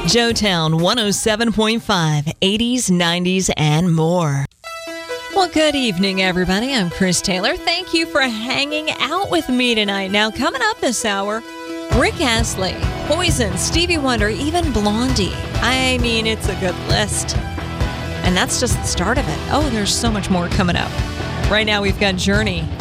Joetown 107.5, 80s, 90s, and more. Well, good evening, everybody. I'm Chris Taylor. Thank you for hanging out with me tonight. Now, coming up this hour, Rick Astley, Poison, Stevie Wonder, even Blondie. I mean, it's a good list. And that's just the start of it. Oh, there's so much more coming up. Right now, we've got Journey